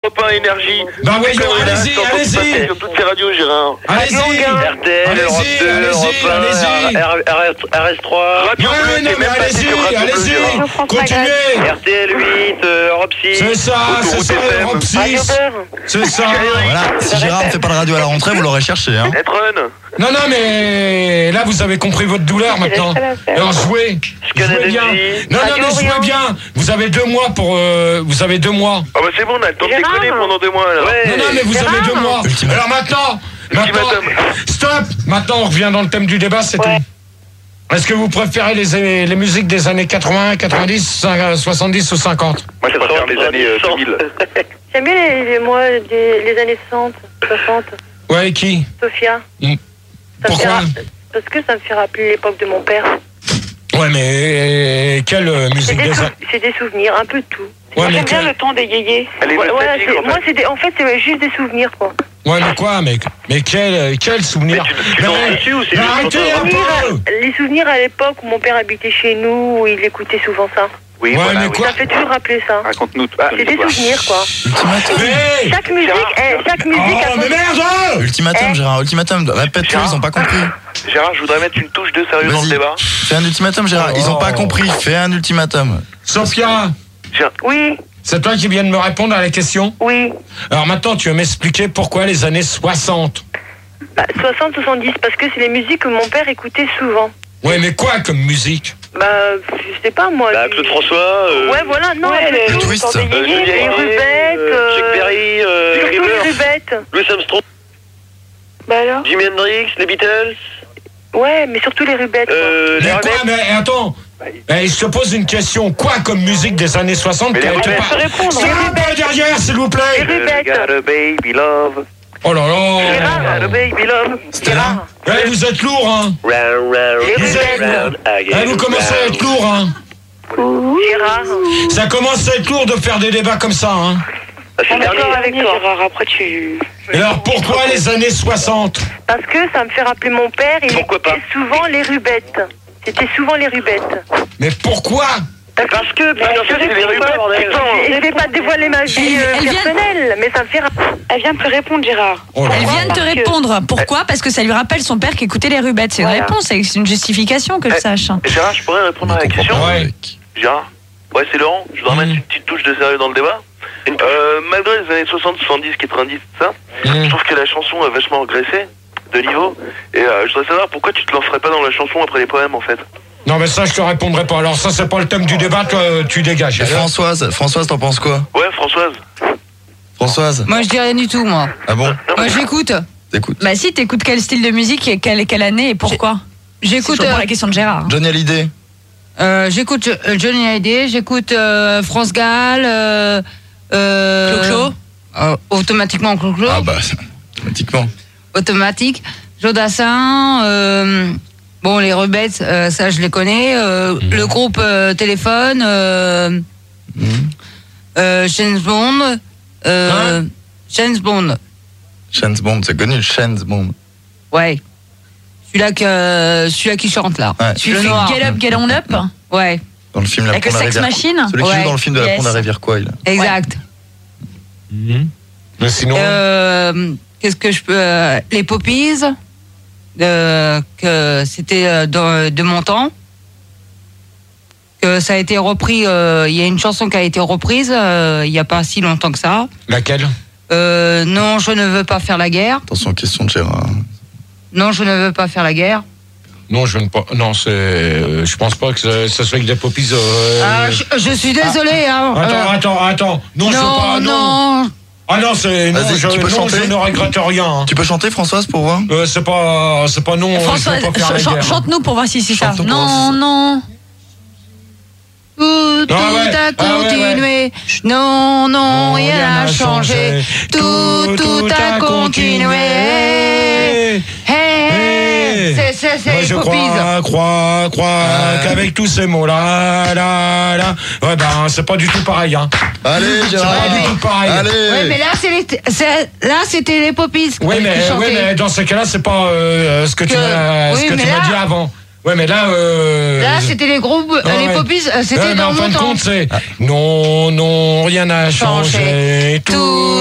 Europe 1 Énergie. Bah voyons, allez-y. Sur toutes ces radios, Gérard. Allez-y. RTL, Europe 2, Europe 1, RS3. Radio Bleu, t'es même passé sur Radio Bleu, Gérard. Continuez. RTL 8, Europe 6. C'est ça, Europe 6. C'est ça. Voilà, si Gérard ne fait pas de radio à la rentrée, vous l'aurez cherché, hein. Etron. Non, mais là, vous avez compris votre douleur maintenant. Alors, jouez. Jouez bien. Non, mais jouez bien. Vous avez 2 mois pour... Vous avez 2 mois. Ah bah c'est bon, on a le temps de déconner pendant 2 mois, là. Non, mais vous avez 2 mois. Alors maintenant, stop. Maintenant, on revient dans le thème du débat, c'est tout. Est-ce que vous préférez les musiques des années 80, 90, 70 ou 50? Moi, je préfère les années 2000. J'aime bien les années 60, 60. Ouais, qui? Sophia. Pourquoi? Parce que ça me fait rappeler l'époque de mon père. Ouais, mais quelle musique des années? C'est des souvenirs, un peu de tout. Ouais, J'aime bien le temps des yéyés. Moi, c'est juste des souvenirs, quoi. Ouais, mais quoi, mec? Mais quel souvenir? Arrêtez un peu! Les souvenirs à l'époque où mon père habitait chez nous, où il écoutait souvent ça. Oui, ouais, mais quoi? Ça fait toujours rappeler ça. Raconte-nous. C'est des souvenirs, quoi. Mais... Chaque musique Oh, mais merde! Ultimatum, Gérard, ultimatum. Répète-le, ils ont pas compris. Gérard, je voudrais mettre une touche de sérieux dans le débat. Fais un ultimatum, Gérard. Ils ont pas compris. Fais un ultimatum. Sophia! Oui. C'est toi qui viens de me répondre à la question? Oui. Alors maintenant, tu veux m'expliquer pourquoi les années 60? 60, 70, parce que c'est les musiques que mon père écoutait souvent. Ouais, mais quoi comme musique? Je sais pas, moi. Claude François. Ouais, voilà, non, le twist. Les rubettes. Chuck Berry. Surtout les rubettes. Louis Armstrong. Bah alors? Jimi Hendrix, les Beatles. Ouais, mais surtout les rubettes. Mais quoi? Mais attends. Je te pose une question. Quoi comme musique des années 60? Mais les rubettes. Stop derrière, s'il vous plaît. Les rubettes. Got a baby love. Oh là là. Gérard. Got a baby love. Gérard. Vous êtes lourd, hein. Vous commencez à être lourd, hein. Gérard. Ça commence à être lourd de faire des débats comme ça, hein. Je suis d'accord avec toi. Gérard, après tu... Et alors pourquoi les années 60? Parce que ça me fait rappeler mon père, il écoutait souvent les rubettes. C'était souvent les rubettes. Mais pourquoi? Parce que c'est les rubettes. Je vais pas dévoiler ma vie personnelle, mais ça me fait rappeler. Elle vient de te répondre, Gérard. Elle vient de te répondre. Pourquoi? Parce que ça lui rappelle son père qui écoutait les rubettes. C'est une réponse, c'est une justification que je sache. Gérard, je pourrais répondre à la question? Ouais. Gérard? Ouais, c'est Laurent. Je dois remettre une petite touche de sérieux dans le débat. Malgré les années 60, 70, 90, tout ça, je trouve que la chanson a vachement régressé de niveau. Et je voudrais savoir pourquoi tu te lancerais pas dans la chanson après les poèmes, en fait. Non, mais ça, je te répondrai pas. Alors ça, c'est pas le thème du débat, toi, tu dégages. Françoise, t'en penses quoi? Ouais, Françoise. Moi, je dis rien du tout, moi. Ah bon? Moi, j'écoute. T'écoutes? Bah si, t'écoutes quel style de musique et quelle année et pourquoi? J'écoute pour la question de Gérard. Johnny Hallyday. J'écoute Johnny Hallyday, j'écoute France Gall, Clo-Clo. Automatiquement Clo-Clo. Ah bah, automatiquement. Automatique. Jodassin, bon, les Rubettes, ça je les connais. Le groupe Téléphone, James Bond, James Bond. James Bond, c'est connu, James Bond. Ouais. Celui-là qui chante là. Ouais. Celui le noir. Get Up, Get On Up. Ouais. Dans le film La Avec le Pont de la Sex Rivière. Machine. Celui qui joue dans le film de La Pont de la Rivière quoi, il. Exact. Mais sinon... Qu'est-ce que je peux... les Poppies, que c'était de mon temps. Que ça a été repris... Il y a une chanson qui a été reprise il n'y a pas si longtemps que ça. Laquelle? Non, je ne veux pas faire la guerre. Attention, question de Gérard. Non, je ne veux pas faire la guerre. Non, je ne pas. Non, c'est. Je pense pas que ça soit avec des Poppies. Je suis désolé. Attends. Non, je veux pas. Non. Ah non, c'est. Non, tu peux chanter. Je ne regrette rien. Hein. Tu peux chanter, Françoise, pour voir? C'est pas non. Françoise, chante-nous pour voir si c'est ça. Non. Tout a continué. Non, rien n'a changé. Tout a continué. C'est je crois qu'avec tous ces mots-là, ouais ben c'est pas du tout pareil, hein. Allez, Gérard. C'est pas du tout pareil. Allez. Ouais, mais là c'était les Poppies. Oui, mais dans ce cas-là, c'est pas ce que tu m'as dit avant. Ouais, mais là c'était les groupes, les Poppies, c'était dans en fin mon de temps. compte, c'est non, rien n'a changé. Tout